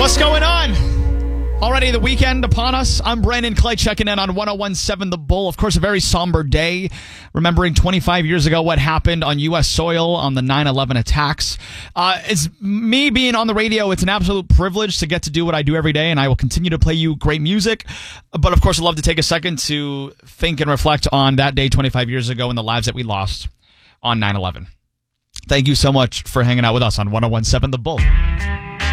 What's going on? Already the weekend upon us. I'm Brandon Clay checking in on 101.7 The Bull. Of course, a very somber day, remembering 25 years ago what happened on U.S. soil on the 9/11 attacks. It's me being on the radio. It's an absolute privilege to get to do what I do every day, and I will continue to play you great music. But, of course, I'd love to take a second to think and reflect on that day 25 years ago and the lives that we lost on 9/11. Thank you so much for hanging out with us on 101.7 The Bull.